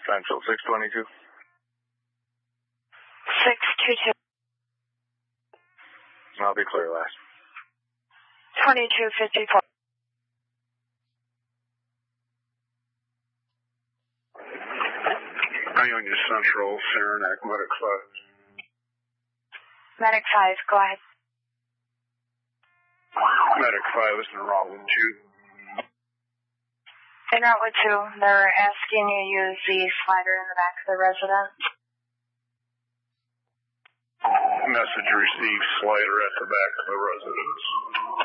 Central 622. 622. I'll be clear last. 2254. Ionia Central, Saranac, Medic 5. Medic 5, go ahead. Medic 5 is in route with 2. In route with 2, they're asking you to use the slider in the back of the residence. Message received, slider at the back of the residence.